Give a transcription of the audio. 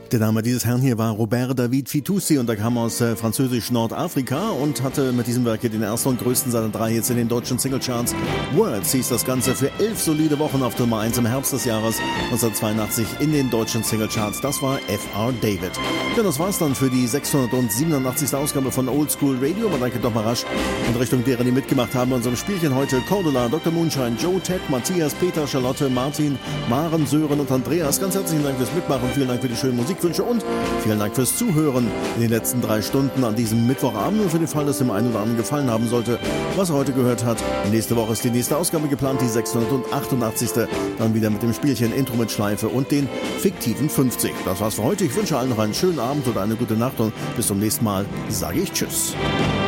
Der Name dieses Herrn hier war Robert David Fitoussi und er kam aus französisch Nordafrika und hatte mit diesem Werk den ersten und größten seiner 3 Hits in den deutschen Singlecharts. Words hieß das Ganze für 11 solide Wochen auf Nummer 1 im Herbst des Jahres 1982 in den deutschen Singlecharts. Das war F.R. David. Ja, das war's dann für die 687. Ausgabe von Old School Radio. Aber danke doch mal rasch in Richtung derer, die mitgemacht haben in unserem Spielchen heute. Cordula, Dr. Moonshine, Joe, Ted, Matthias, Peter, Charlotte, Martin, Maren, Sören und Andreas. Ganz herzlichen Dank fürs Mitmachen. Vielen Dank für die schöne Musikwünsche und vielen Dank fürs Zuhören in den letzten 3 Stunden an diesem Mittwochabend. Und für den Fall, dass dem einen oder anderen gefallen haben sollte, was er heute gehört hat. Nächste Woche ist die nächste Ausgabe geplant, die 688. Dann wieder mit dem Spielchen Intro mit Schleife und den fiktiven 50. Das war's für heute. Ich wünsche allen noch einen schönen Abend oder eine gute Nacht und bis zum nächsten Mal sage ich Tschüss.